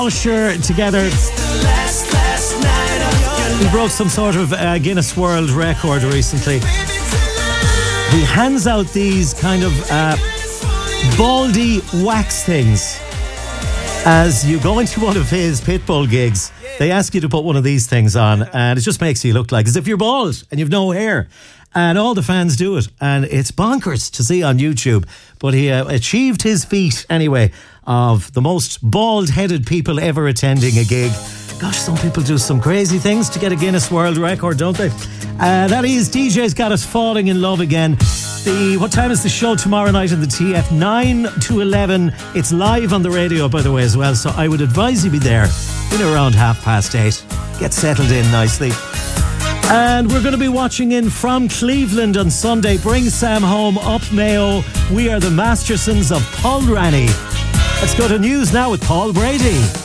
Usher together. He broke some sort of Guinness World Record recently. He hands out these kind of baldy wax things as you go into one of his Pitbull gigs. They ask you to put one of these things on, and it just makes you look like as if you're bald and you've no hair. And all the fans do it, and it's bonkers to see on YouTube. But he achieved his feat anyway of the most bald-headed people ever attending a gig. Gosh, some people do some crazy things to get a Guinness World Record, don't they? That is DJ's Got Us Falling in Love Again. What time is the show tomorrow night in the TF? 9 to 11. It's live on the radio, by the way, as well. So I would advise you be there in around 8:30. Get settled in nicely. And we're going to be watching in from Cleveland on Sunday. Bring Sam home, up Mayo. We are the Mastersons of Paul Ranney. Let's go to news now with Paul Brady.